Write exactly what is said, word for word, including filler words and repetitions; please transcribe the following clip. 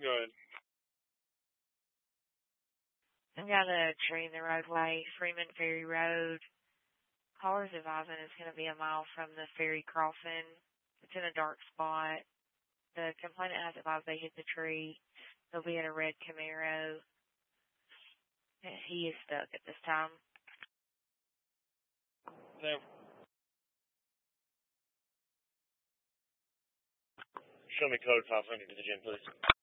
Go ahead. I've got a tree in the roadway, Freeman Ferry Road. Caller's advising it's going to be a mile from the ferry crossing. It's in a dark spot. The complainant has advised they hit the tree. They'll be in a red Camaro. He is stuck at this time. Now, show me code five hundred to the gym, please.